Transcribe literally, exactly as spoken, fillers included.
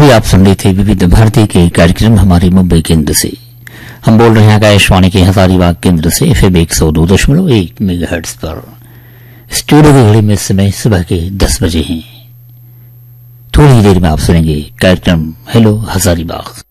अभी आप सुन रहे थे विविध भारती के कार्यक्रम हमारे मुंबई केंद्र से। हम बोल रहे हैं आकाशवाणी के हजारीबाग केंद्र से एफएम एक सौ दो दशमलव एक मेगाहर्ट्ज पर। स्टूडियो की घड़ी में समय सुबह के दस बजे हैं। थोड़ी देर में आप सुनेंगे कार्यक्रम हेलो हजारीबाग।